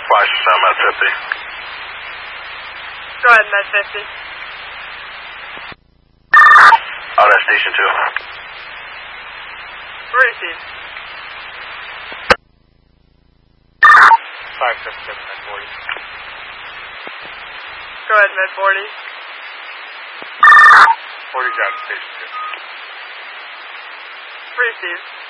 Washington, Med 50. Go ahead, Med 50. Out at Station 2. Receive. 577, Med 40. Go ahead, Med 40. 40's out at Station 2. Receive.